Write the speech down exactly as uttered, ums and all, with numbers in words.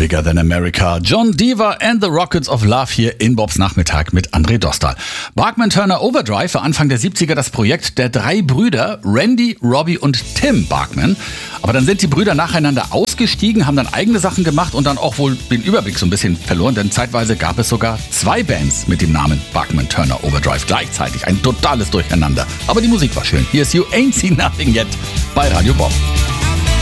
Bigger Than America. John Deaver and the Rockets of Love hier in Bobs Nachmittag mit André Dostal. Bachman-Turner Overdrive war Anfang der siebziger das Projekt der drei Brüder Randy, Robbie und Tim Bachman. Aber dann sind die Brüder nacheinander ausgestiegen, haben dann eigene Sachen gemacht und dann auch wohl den Überblick so ein bisschen verloren, denn zeitweise gab es sogar zwei Bands mit dem Namen Bachman-Turner Overdrive gleichzeitig. Ein totales Durcheinander. Aber die Musik war schön. Hier ist You Ain't Seen Nothing Yet bei Radio Bob.